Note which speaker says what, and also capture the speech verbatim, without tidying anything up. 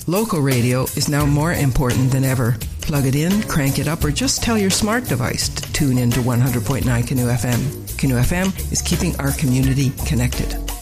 Speaker 1: Local radio is now more important than ever. Plug it in, crank it up, or just tell your smart device to tune in to one hundred point nine Canoe F M. Canoe F M is keeping our community connected.